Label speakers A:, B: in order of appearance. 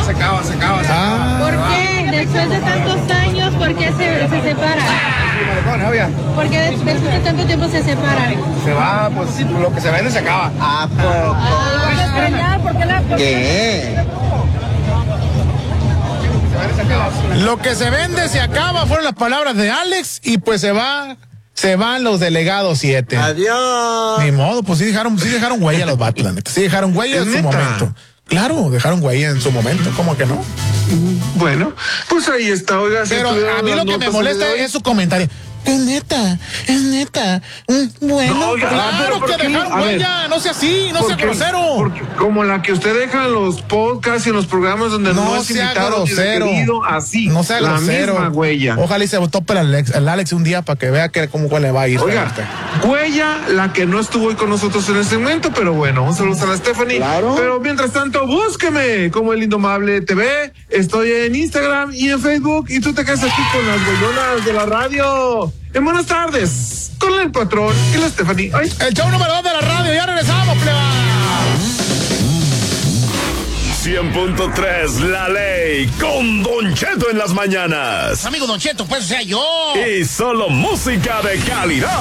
A: ¿Por qué? Después de tantos años, ¿por qué se separan? ¿Por qué después de tanto tiempo se separan?
B: Se va, pues lo que se vende se acaba.
C: ¿A poco? ¿Qué?
D: Lo que se vende se acaba, fueron las palabras de Alex, y pues se van los delegados 7.
C: Adiós.
D: Ni modo, pues sí dejaron huella los vatos, la neta. Sí dejaron huella en su momento. Claro, dejaron huella en su momento, ¿cómo que no?
E: Bueno, pues ahí está, oiga.
D: Pero a mí lo que me molesta es su comentario. Es neta. Bueno,
E: No, oiga,
D: claro
E: pero
D: que dejaron huella, no sea así, no sea grosero.
E: Porque como la que usted deja en los podcasts y en los programas donde no es
D: sea
E: invitado
D: grosero,
E: ni referido, así.
D: no sea
E: la
D: grosero.
E: misma huella.
D: Ojalá y se tope el Alex un día para que vea cómo le va a ir.
E: Oiga, huella la que no estuvo hoy con nosotros en el segmento, pero bueno, un saludo a la Stephanie.
C: Claro.
E: Pero mientras tanto, búsqueme como El Indomable TV. Estoy en Instagram y en Facebook, y tú te quedas aquí con las gollonas de la radio. En buenas tardes, con el patrón y la Stephanie. Ay.
D: El show número 2 de la radio, ya regresamos, pleba.
F: 100.3 La Ley con Don Cheto en las mañanas.
D: Amigo Don Cheto, pues, o sea, yo.
F: Y solo música de calidad.